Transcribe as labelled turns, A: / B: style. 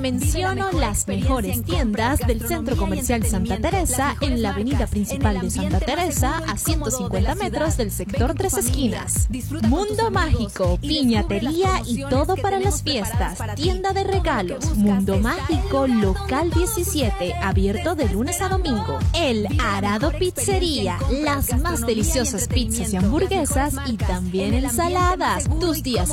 A: menciono las mejores tiendas del Centro Comercial Santa Teresa en la avenida principal de Santa Teresa a 150 metros del sector Tres Esquinas. Mundo Mágico, piñatería y todo para las fiestas. Tienda de regalos. Mundo Mágico, local 17, abierto de lunes a domingo. El Arado Pizzería, las más deliciosas pizzas y hamburguesas y también ensaladas. Tus días